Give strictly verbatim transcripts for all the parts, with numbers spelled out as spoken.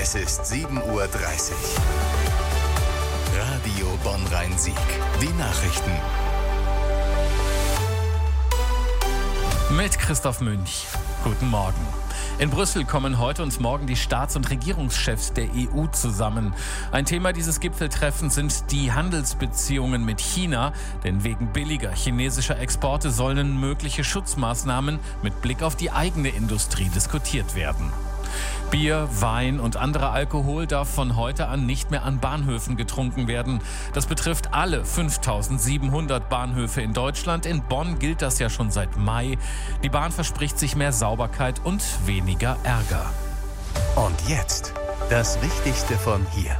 Es ist sieben Uhr dreißig. Radio Bonn-Rhein-Sieg. Die Nachrichten. Mit Christoph Münch. Guten Morgen. In Brüssel kommen heute und morgen die Staats- und Regierungschefs der E U zusammen. Ein Thema dieses Gipfeltreffens sind die Handelsbeziehungen mit China. Denn wegen billiger chinesischer Exporte sollen mögliche Schutzmaßnahmen mit Blick auf die eigene Industrie diskutiert werden. Bier, Wein und anderer Alkohol darf von heute an nicht mehr an Bahnhöfen getrunken werden. Das betrifft alle fünftausendsiebenhundert Bahnhöfe in Deutschland. In Bonn gilt das ja schon seit Mai. Die Bahn verspricht sich mehr Sauberkeit und weniger Ärger. Und jetzt das Wichtigste von hier.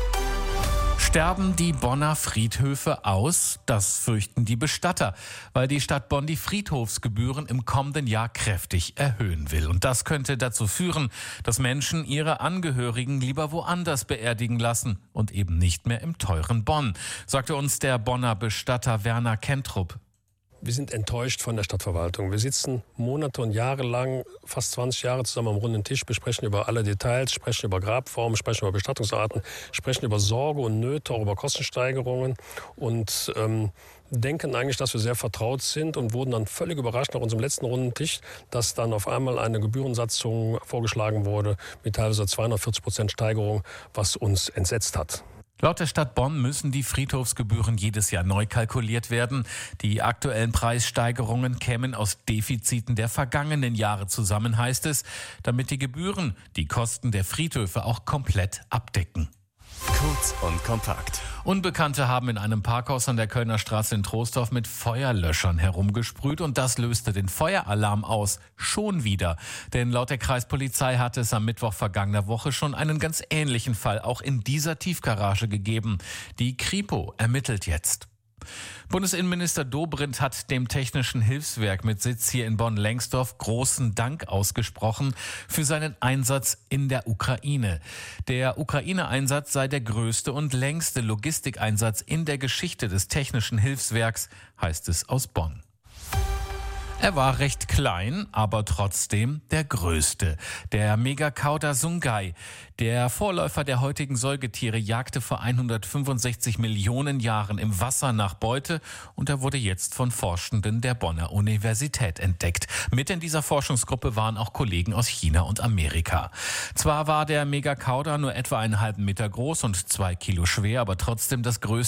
Sterben die Bonner Friedhöfe aus? Das fürchten die Bestatter, weil die Stadt Bonn die Friedhofsgebühren im kommenden Jahr kräftig erhöhen will. Und das könnte dazu führen, dass Menschen ihre Angehörigen lieber woanders beerdigen lassen und eben nicht mehr im teuren Bonn, sagte uns der Bonner Bestatter Werner Kentrup. Wir sind enttäuscht von der Stadtverwaltung. Wir sitzen Monate und Jahre lang, fast zwanzig Jahre zusammen am runden Tisch, besprechen über alle Details, sprechen über Grabformen, sprechen über Bestattungsarten, sprechen über Sorge und Nöte, auch über Kostensteigerungen und ähm, denken eigentlich, dass wir sehr vertraut sind und wurden dann völlig überrascht nach unserem letzten runden Tisch, dass dann auf einmal eine Gebührensatzung vorgeschlagen wurde mit teilweise zweihundertvierzig Prozent Steigerung, was uns entsetzt hat. Laut der Stadt Bonn müssen die Friedhofsgebühren jedes Jahr neu kalkuliert werden. Die aktuellen Preissteigerungen kämen aus Defiziten der vergangenen Jahre zusammen, heißt es, damit die Gebühren die Kosten der Friedhöfe auch komplett abdecken. Kurz und kompakt. Unbekannte haben in einem Parkhaus an der Kölner Straße in Troisdorf mit Feuerlöschern herumgesprüht und das löste den Feueralarm aus. Schon wieder. Denn laut der Kreispolizei hatte es am Mittwoch vergangener Woche schon einen ganz ähnlichen Fall auch in dieser Tiefgarage gegeben. Die Kripo ermittelt jetzt. Bundesinnenminister Dobrindt hat dem Technischen Hilfswerk mit Sitz hier in Bonn-Lengsdorf großen Dank ausgesprochen für seinen Einsatz in der Ukraine. Der Ukraine-Einsatz sei der größte und längste Logistikeinsatz in der Geschichte des Technischen Hilfswerks, heißt es aus Bonn. Er war recht klein, aber trotzdem der größte. Der Megakauda Sungai, der Vorläufer der heutigen Säugetiere, jagte vor hundertfünfundsechzig Millionen Jahren im Wasser nach Beute und er wurde jetzt von Forschenden der Bonner Universität entdeckt. Mit in dieser Forschungsgruppe waren auch Kollegen aus China und Amerika. Zwar war der Megakauda nur etwa einen halben Meter groß und zwei Kilo schwer, aber trotzdem das größte